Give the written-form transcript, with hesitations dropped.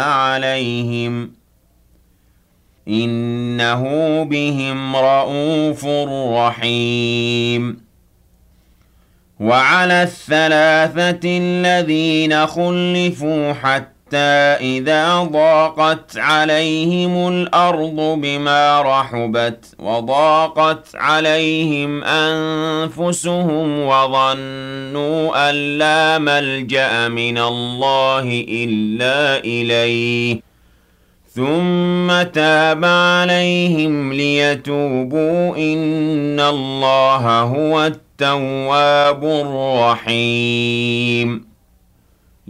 عليهم إنه بهم رءوف رحيم وعلى الثلاثة الذين خلفوا حتى إذا ضاقت عليهم الأرض بما رحبت وضاقت عليهم أنفسهم وظنوا أن لا ملجأ من الله إلا إليه ثم تاب عليهم ليتوبوا إن الله هو التواب الرحيم